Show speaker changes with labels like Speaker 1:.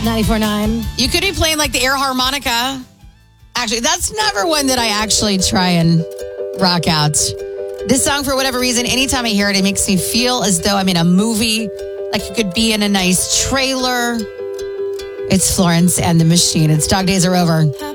Speaker 1: Wild 94.9.
Speaker 2: You could be playing like the air harmonica. Actually, that's never one that I actually try and rock out. This song, for whatever reason, anytime I hear it, it makes me feel as though I'm in a movie, like you could be in a nice trailer. It's Florence and the Machine. It's Dog Days Are Over.